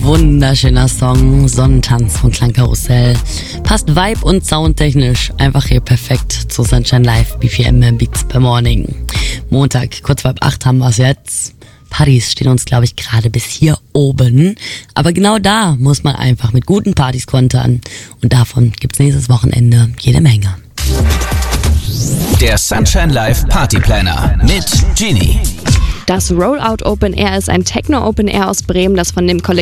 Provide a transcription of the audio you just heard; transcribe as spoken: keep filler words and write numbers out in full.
Wunderschöner Song, Sonnentanz von Klangkarussell. Passt vibe- und soundtechnisch einfach hier perfekt zu Sunshine Live, B P M Beats per Morning. Montag, kurz vor acht haben wir es jetzt. Partys stehen uns, glaube ich, gerade bis hier oben. Aber genau da muss man einfach mit guten Partys kontern. Und davon gibt's nächstes Wochenende jede Menge. Der Sunshine Live Party Planner mit Genie. Das Rollout Open Air ist ein Techno Open Air aus Bremen, das von dem Kollektiv